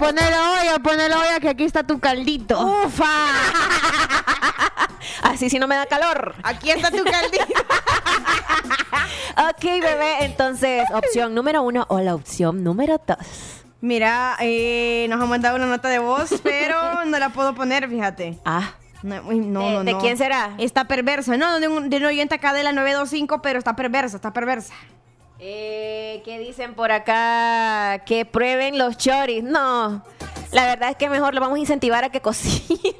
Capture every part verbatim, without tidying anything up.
poné la olla, poné la olla que aquí está tu caldito. ¡Ufa! Así si no me da calor. Aquí está tu caldito. Ok, bebé, entonces, opción número uno o la opción número dos. Mira, eh, nos han mandado una nota de voz, pero no la puedo poner, fíjate. Ah. No, uy, no, ¿De, no, ¿de no. quién será? Está perversa. No, de un, de un oyente acá de la nueve dos cinco, pero está perversa, está perversa. Eh, ¿Qué dicen por acá? Que prueben los choris. No, la verdad es que mejor lo vamos a incentivar a que cocinen.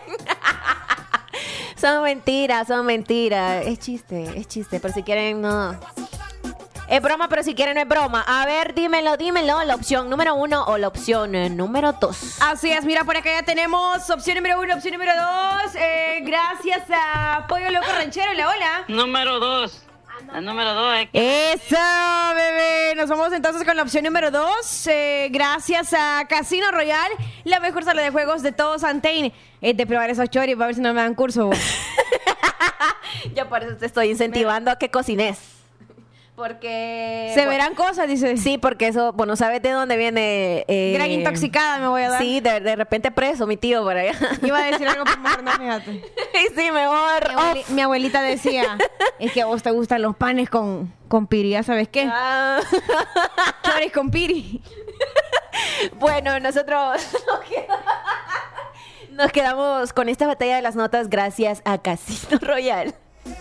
Son mentiras, son mentiras. Es chiste, es chiste. Pero si quieren, no. Es broma, pero si quieren no es broma. A ver, dímelo, dímelo. La opción número uno o la opción eh, número dos. Así es, mira, por acá ya tenemos opción número uno, opción número dos. Eh, gracias a Pollo Loco Ranchero. Hola, hola. Número dos. El número dos es... Eso, bebé. Nos vamos entonces con la opción número dos. Eh, gracias a Casino Royal, la mejor sala de juegos de todo Santain. Eh, de probar esos choris, para ver si no me dan curso. Yo por eso te estoy incentivando a que cocines. Porque... Se bueno, verán cosas, dice. sí, porque eso, bueno, ¿sabes de dónde viene? Eh, Gran intoxicada me voy a dar. Sí, de, de repente preso, mi tío, por allá. Iba a decir algo, pero mejor no, fíjate. Y sí, mejor. Mi, abueli- mi abuelita decía, es que a vos te gustan los panes con, con piri, ¿ya sabes qué? Ah. Choris con piri. Bueno, nosotros nos quedamos, nos quedamos con esta batalla de las notas gracias a Casino Royal.